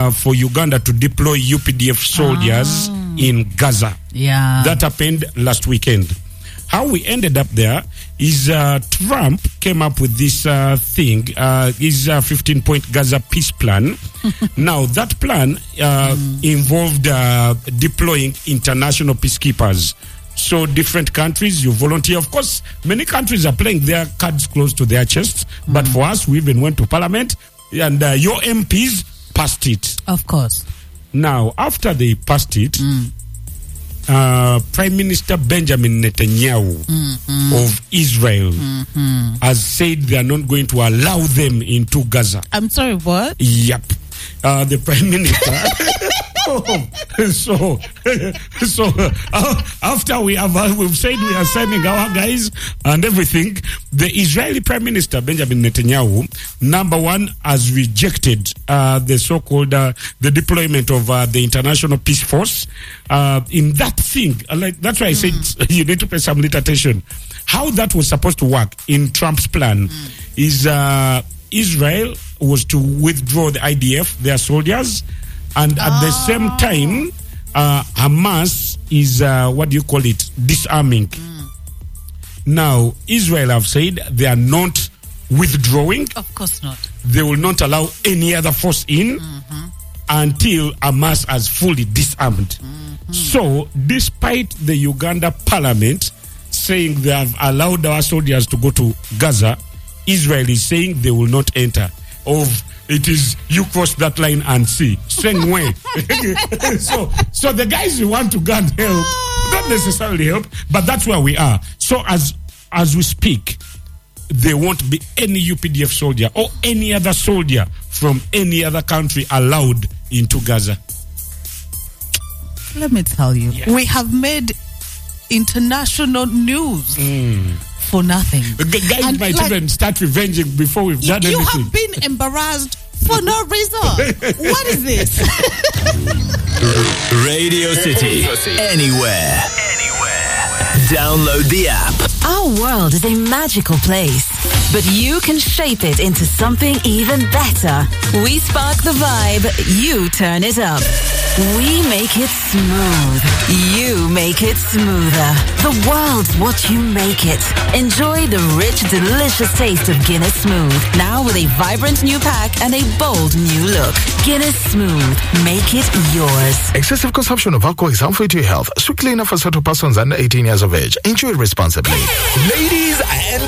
for Uganda to deploy UPDF soldiers in Gaza. Yeah. That happened last weekend. How we ended up there is Trump came up with this thing, his 15-point Gaza peace plan. Now, that plan involved deploying international peacekeepers. So different countries, you volunteer. Of course, many countries are playing their cards close to their chests. But for us, we even went to parliament and your MPs passed it. Of course. Now, after they passed it, Prime Minister Benjamin Netanyahu of Israel has said they are not going to allow them into Gaza. I'm sorry, what? Yep. The Prime Minister. After we've said we are sending our guys and everything, the Israeli Prime Minister Benjamin Netanyahu, number one, has rejected the so-called the deployment of the International Peace Force. In that thing, that's why I said you need to pay some little attention. How that was supposed to work in Trump's plan is Israel was to withdraw the IDF, their soldiers, and at the same time, Hamas is, disarming. Now, Israel have said they are not withdrawing. Of course not. They will not allow any other force in until Hamas has fully disarmed. So, despite the Uganda parliament saying they have allowed our soldiers to go to Gaza, Israel is saying they will not enter. It is you cross that line and see. Same way. So the guys who want to go and help, not necessarily help, but that's where we are. So as we speak, there won't be any UPDF soldier or any other soldier from any other country allowed into Gaza. Let me tell you, we have made international news for nothing. The guys and might even start revenging before we've done anything. You have been embarrassed for no reason. What is this? Radio City. Anywhere. Download the app. Our world is a magical place, but you can shape it into something even better. We spark the vibe, you turn it up. We make it smooth. You make it smoother. The world's what you make it. Enjoy the rich, delicious taste of Guinness Smooth. Now with a vibrant new pack and a bold new look. Guinness Smooth. Make it yours. Excessive consumption of alcohol is harmful to your health. Strictly enough for certain persons under 18 years of age. Enjoy responsibly. Ladies and